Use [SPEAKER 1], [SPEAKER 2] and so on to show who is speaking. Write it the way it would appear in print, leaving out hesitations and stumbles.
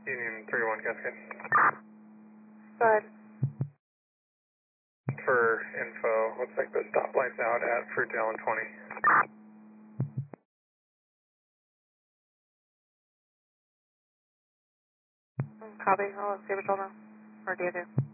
[SPEAKER 1] Union 31 Cascade.
[SPEAKER 2] Go ahead.
[SPEAKER 1] For info, looks like the stoplight's out at Fruitvale and 20.
[SPEAKER 2] Copy. I'll see what you now. Or do you do?